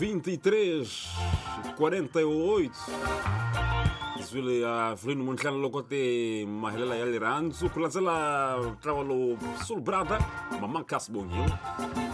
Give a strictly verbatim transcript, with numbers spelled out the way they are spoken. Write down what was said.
vinte e três quarenta e oito zvile avelino montlana loko te mahelela ya lirandzo ku landzela ntlawa lowu sulbrada mamankas bonghiwa